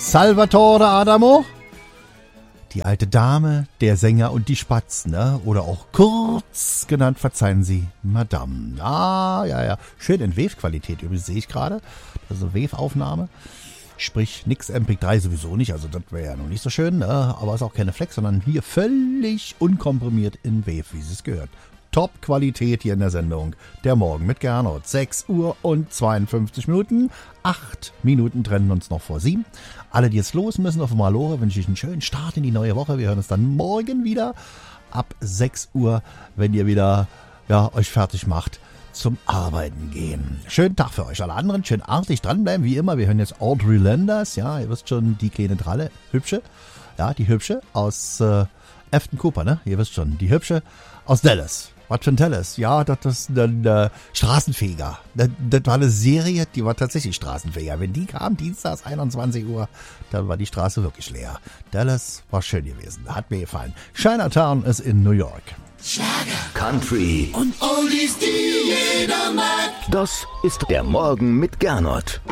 Salvatore Adamo, die alte Dame, der Sänger und die Spatz, ne? Oder auch kurz genannt, verzeihen Sie, Madame. Ah, ja. Schön in Wave-Qualität übrigens, sehe ich gerade. Das ist eine Wave-Aufnahme. Sprich, nix MP3 sowieso nicht, also das wäre ja noch nicht so schön, ne? Aber ist auch keine Flex, sondern hier völlig unkomprimiert in Wave, wie es gehört. Top-Qualität hier in der Sendung. Der Morgen mit Gernot. 6 Uhr und 52 Minuten. 8 Minuten trennen uns noch vor 7. Alle, die jetzt los müssen auf Malore, wünsche ich einen schönen Start in die neue Woche. Wir hören uns dann morgen wieder ab 6 Uhr, wenn ihr wieder euch fertig macht zum Arbeiten gehen. Schönen Tag für euch. Alle anderen schön artig dranbleiben, wie immer. Wir hören jetzt Audrey Landers. Ja, ihr wisst schon, die kleine Dralle. Hübsche. Ja, die Hübsche aus Afton Cooper, ne? Ihr wisst schon, die Hübsche aus Dallas. Was für ein Dallas? Ja, das ist ein Straßenfeger. Das war eine Serie, die war tatsächlich Straßenfeger. Wenn die kam, dienstags 21 Uhr, dann war die Straße wirklich leer. Dallas war schön gewesen. Hat mir gefallen. Chinatown ist in New York. Schlager, Country und Oldies, die jeder mag. Das ist der Morgen mit Gernot.